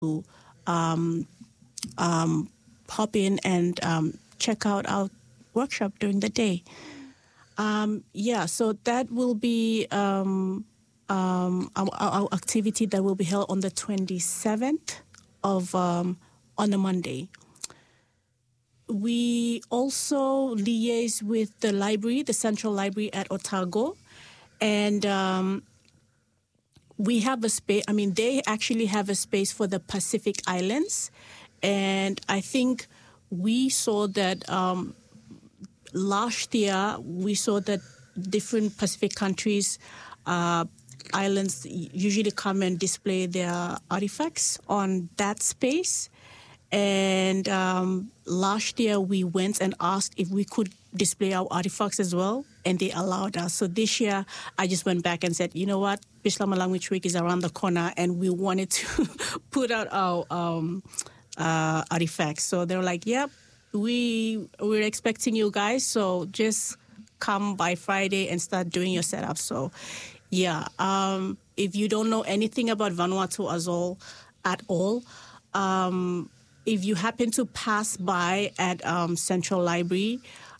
um, pop in and check out our workshop during the day. So that will be our activity that will be held on the 27th of on a Monday. We also liaise with the library, the Central Library at Otago, and we have a space. I mean, they actually have a space for the Pacific Islands, and I think we saw that last year we saw that different Pacific countries, islands usually come and display their artifacts on that space. And last year we went and asked if we could display our artifacts as well, and they allowed us. So this year I just went back and said, you know what, Bislama Language Week is around the corner, and we wanted to put out our artifacts. So they were like, yep, we're expecting you guys, so just come by Friday and start doing your setup. So yeah, if you don't know anything about Vanuatu Atoll at all, if you happen to pass by at Central Library,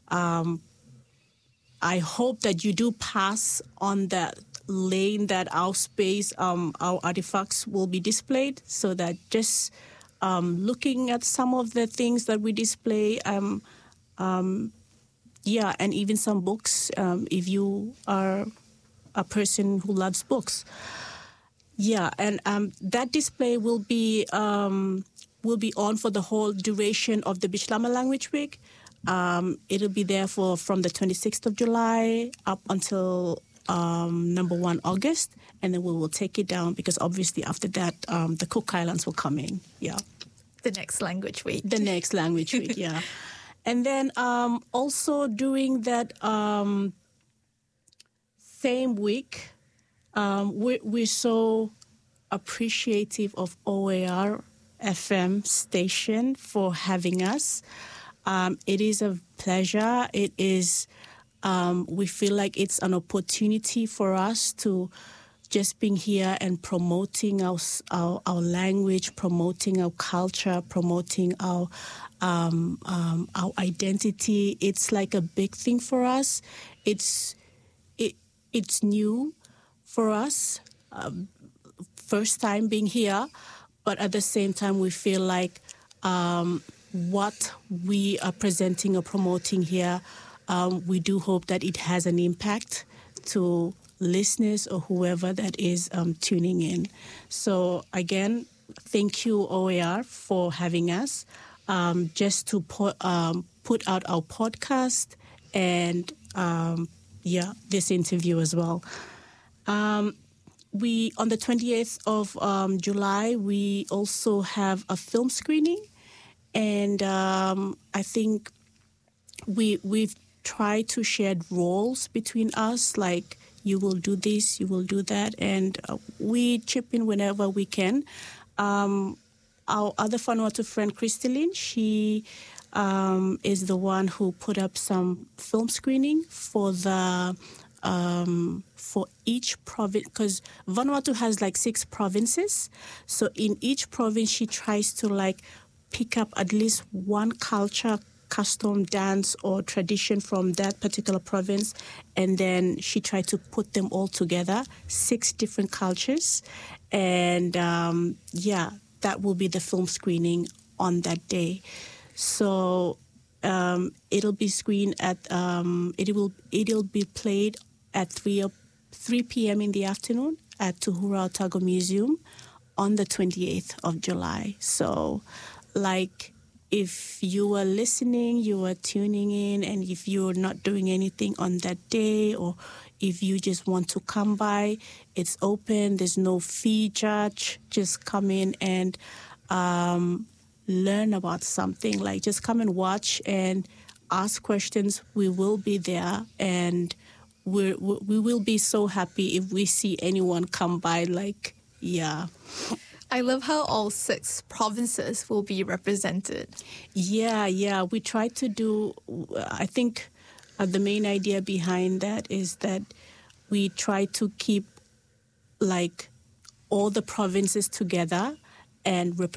I hope that you do pass on that lane that our space, our artifacts will be displayed, so that just looking at some of the things that we display, and even some books, if you are a person who loves books. Yeah, and that display will be on for the whole duration of the Bislama Language Week. It'll be there from the 26th of July up until number 1 August, and then we will take it down, because obviously after that the Cook Islands will come in. Yeah, the next Language Week. The next Language Week, yeah. And then also during that same week, we're so appreciative of OAR FM station for having us. It is a pleasure. It is, we feel like it's an opportunity for us to just being here and promoting our language, promoting our culture, promoting our identity. It's like a big thing for us. It's new for us, first time being here, but at the same time we feel like what we are presenting or promoting here, we do hope that it has an impact to listeners or whoever that is tuning in. So again, thank you OAR for having us, just to put out our podcast and this interview as well. We on the 28th of July, we also have a film screening, and I think we've tried to share roles between us, like you will do this, you will do that, and we chip in whenever we can. Our other Vanuatu friend, Crystalline, she is the one who put up some film screening for the for each province, because Vanuatu has like 6 provinces. So in each province, she tries to like pick up at least one culture, custom, dance, or tradition from that particular province, and then she tried to put them all together, 6 different cultures, and that will be the film screening on that day. So it'll be screened at it'll be played at 3 p.m. in the afternoon at Tuhura Otago Museum on the 28th of July. So, like, if you are listening, you are tuning in, and if you're not doing anything on that day, or if you just want to come by, it's open. There's no fee charge. Just come in and learn about something. Like, just come and watch and ask questions. We will be there, and we will be so happy if we see anyone come by. Like, yeah. I love how all 6 provinces will be represented. Yeah. We try to do, I think the main idea behind that is that we try to keep like all the provinces together and represent